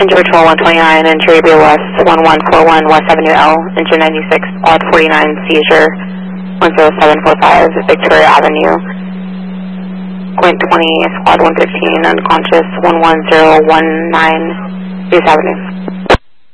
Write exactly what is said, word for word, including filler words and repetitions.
Engine Patrol one twenty-nine, Interior B West, one one four one West Avenue L, Engine ninety-six, Odd forty-nine, Seizure, one zero seven four five, Victoria Avenue, Point twenty, Squad one fifteen, unconscious, one one zero one nine, East Avenue.